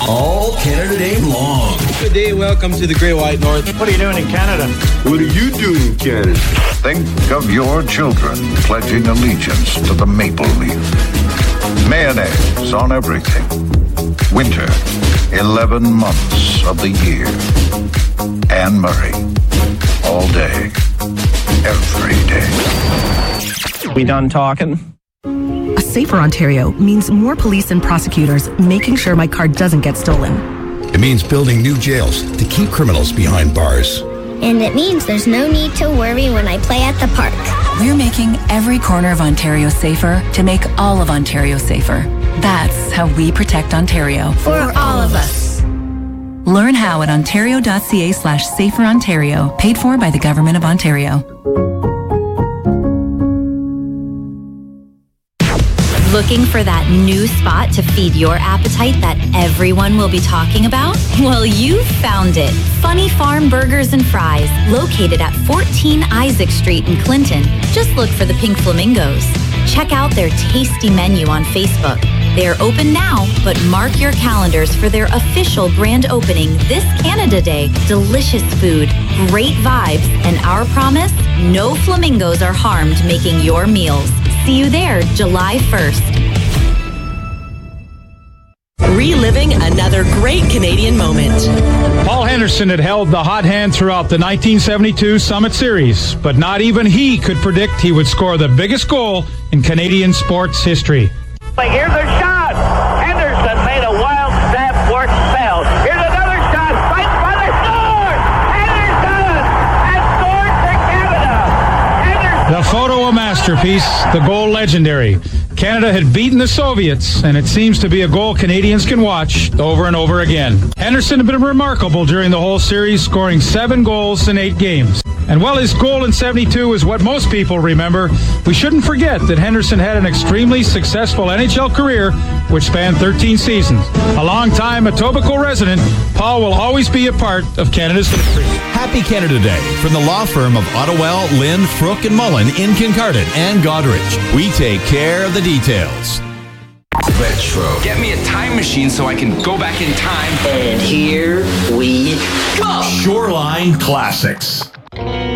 all Canada Day long. Good day, welcome to the Great White North. What are you doing in Canada? What are you doing in Canada? Think of your children pledging allegiance to the maple leaf. Mayonnaise on everything. Winter, 11 months of the year. Anne Murray, all day, every day. We done talking? A safer Ontario means more police and prosecutors making sure my car doesn't get stolen. It means building new jails to keep criminals behind bars. And it means there's no need to worry when I play at the park. We're making every corner of Ontario safer to make all of Ontario safer. That's how we protect Ontario. For all of us. Learn how at ontario.ca/saferontario, paid for by the Government of Ontario. Looking for that new spot to feed your appetite that everyone will be talking about? Well, you found it. Funny Farm Burgers and Fries, located at 14 Isaac Street in Clinton. Just look for the Pink Flamingos. Check out their tasty menu on Facebook. They are open now, but mark your calendars for their official grand opening this Canada Day. Delicious food, great vibes, and our promise, no flamingos are harmed making your meals. See you there July 1st. Reliving another great Canadian moment. Paul Henderson had held the hot hand throughout the 1972 Summit Series, but not even he could predict he would score the biggest goal in Canadian sports history. Here's a shot. Henderson made a wild stab for it and fell. Here's another shot. Right in front of score. Henderson has scored for Canada. Henderson. The photo a masterpiece, the goal legendary. Canada had beaten the Soviets, and it seems to be a goal Canadians can watch over and over again. Henderson had been remarkable during the whole series, scoring 7 goals in 8 games. And while his goal in 72 is what most people remember, we shouldn't forget that Henderson had an extremely successful NHL career, which spanned 13 seasons. A long-time Etobicoke resident, Paul will always be a part of Canada's history. Happy Canada Day from the law firm of Ottawell, Lynn, Frooke, and Mullen in Kincardine and Goderich. We take care of the details. Retro. Get me a time machine so I can go back in time. And here we go. Shoreline Classics.